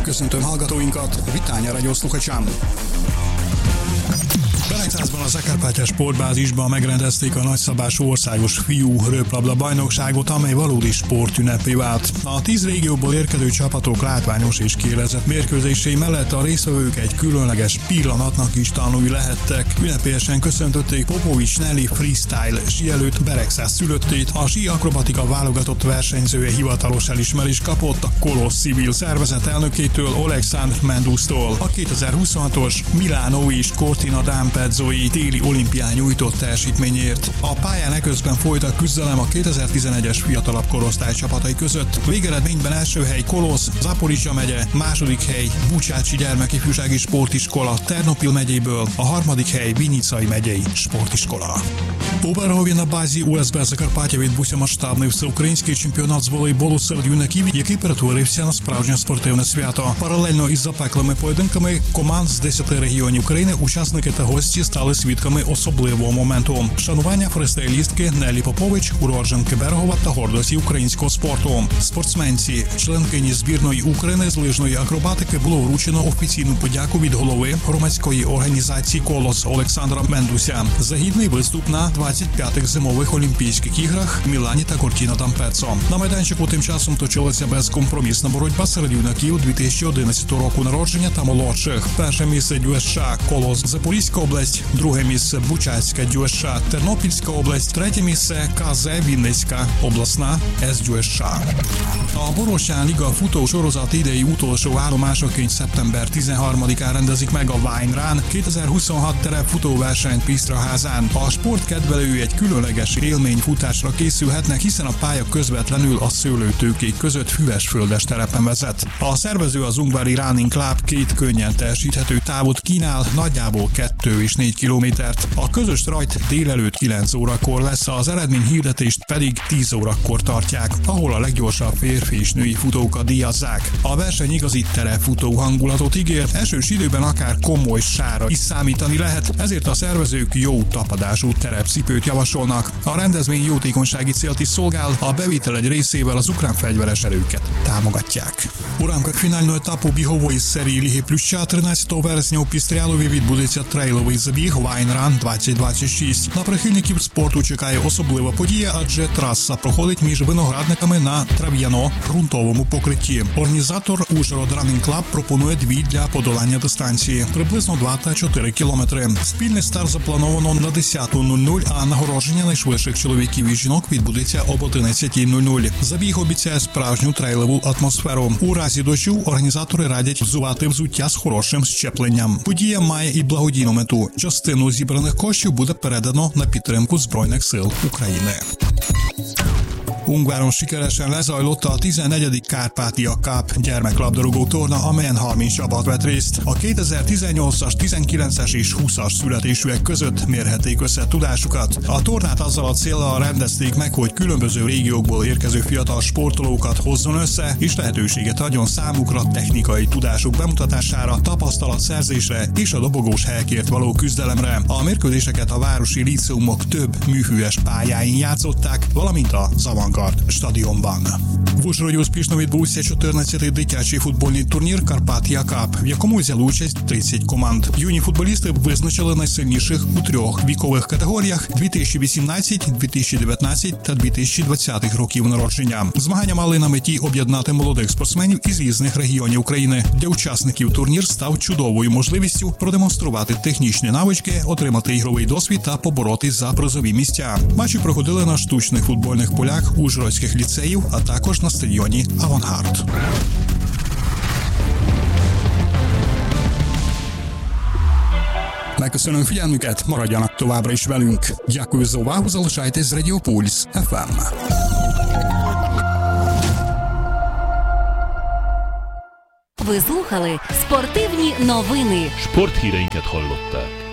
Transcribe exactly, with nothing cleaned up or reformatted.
Köszöntöm hallgatóinkat, Vitánya Radio Sluchačam. Beregszázban a Zakarpátja sportbázisban megrendezték a nagyszabású országos fiú röplabda bajnokságot, amely valódi sportünnepé vált. A tíz régióból érkező csapatok látványos és kiélezett mérkőzései mellett a résztvevők egy különleges pillanatnak is tanúi lehettek. Ünnepélyesen köszöntötték Popovics Nelly freestyle síelőt, Beregszáz szülöttét, a sí akrobatika válogatott versenyzője hivatalos elismerést kapott a Kolosz civil szervezet elnökétől, Oleksandr Mendusztól. A kétezer-huszonhatos Milánó és Cortina d'Ampezzo-i téli olimpián nyújtott teljesítményért. A pályán eközben folyt a küzdelem a kétezer-tizenegyes fiatalabb korosztály csapatai között. Végeredményben első hely Kolosz, Zaporizsja megye, második hely Bucsácsi Gyermekifjúsági Sportiskola Ternopil megyéből, a harmadik hely Vinicai megyei sportiskola. Побережжя на базі у ес бе Закарпаття відбувся масштабний всеукраїнський чемпіонат з волейболу серед юнаків, який перетворився на справжнє спортивне свято. Паралельно із запеклими поєдинками команд з десяти регіонів країни учасники та гості стали свідками особливого моменту – шанування фристайлістки Неллі Попович, уродженки Берегова та гордості українського спорту. Спортсменці, членкині збірної України з лижної акробатики, було вручено офіційну подяку від голови громадської організації «Колос» Олександра Мендуся за гідний виступ на двадцять п'ятих зимових Олімпійських іграх в Мілані та Кортіна d'Ampezzo. На майданчику тим часом точилася безкомпромісна боротьба серед юнаків дві тисячі одинадцятого року народження та молодших. Перше місце ДЮСШ Колос Запорізька область, друге місце Бучацька ДЮСШ Тернопільська область, третє місце КЗ Вінницька обласна ес-ДЮСШ. A Borostyán Liga futósorozat idei utolsó állomásaként szeptember tizenharmadikán rendezik meg a Wine Run kétezer-huszonhat terep futóversenyt Pisztraházán. A sportkedvelői egy különleges élményfutásra készülhetnek, hiszen a pálya közvetlenül a szőlőtőkék között füves-földes terepen vezet. A szervező, az Ungvári Running Club két könnyen teljesíthető távot kínál, nagyjából kettő és négy kilométert. A közös rajt délelőtt kilenc órakor lesz, az eredményhirdetést pedig tíz órakor tartják, ahol a leggyorsabb férfi és női futókat díjazzák. A verseny igazi terepfutó hangulatot ígér, esős időben akár komoly sárra is számítani lehet, ezért a szervezők jó tapadású terepcipőt javasolnak. A rendezvény jótékonysági célt is szolgál, a bevétel egy részével az ukrán fegyveres erőket támogatják. У рамках фінального етапу бігової серії Ліги Плюща тринадцятого вересня у Пістрялові відбудеться трейловий забіг Wine Run двадцять двадцять шість. На прихильників спорту чекає особлива подія, адже траса проходить між виноградниками на трав'яно-ґрунтовому покритті. Організатор Ужгород Running Club пропонує дві для подолання дистанції – приблизно два та чотири кілометри. Спільний старт заплановано на десята нуль нуль, а нагородження найшвидших чоловіків і жінок відбудеться об одинадцята нуль нуль. Забіг обіцяє справжню трейлову атмосферу. У разі дощу організатори радять взувати взуття з хорошим щепленням. Подія має і благодійну мету. Частину зібраних коштів буде передано на підтримку Збройних сил України. Ungváron sikeresen lezajlott a tizennegyedik Kárpátia Cup gyermeklabdarúgó torna, amelyen harminc csapat vett részt. A kétezer-tizennyolcas, tizenkilences és húszas születésűek között mérhették össze tudásukat. A tornát azzal a céllal rendezték meg, hogy különböző régiókból érkező fiatal sportolókat hozzon össze, és lehetőséget adjon számukra technikai tudásuk bemutatására, tapasztalatszerzésre és a dobogós helyekért való küzdelemre. A mérkőzéseket a városi líceumok több műhűes pályáin játszották, valamint a Zavangard stadionban. В Ужгороді успішно відбувся чотирнадцятий дитячий футбольний турнір Карпатія Кап, в якому взяли участь тридцять команд. Юні футболісти визначили найсильніших у трьох вікових категоріях дві тисячі вісімнадцять, дві тисячі дев'ятнадцять та дві тисячі двадцятих років народження. Змагання мали на меті об'єднати молодих спортсменів із різних регіонів України. Для учасників турнір став чудовою можливістю продемонструвати технічні навички, отримати ігровий досвід та поборотись за призові місця. Матчі проходили на штучних футбольних полях ужгородських ліцеїв, а також на стадіоні «Авангард». Megköszönöm figyelmüket, maradjanak továbbra is velünk. Дякую за увагу, залишайтесь з Радіо Пульс еф ем. Ви слухали спортивні новини. Sporthíreinket hallották.